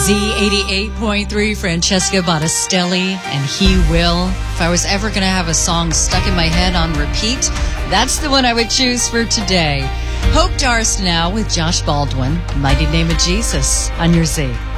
Z88.3, Francesca Battistelli, and He Will. If I was ever going to have a song stuck in my head on repeat, that's the one I would choose for today. Hope Darst now with Josh Baldwin, Mighty Name of Jesus, on your Z.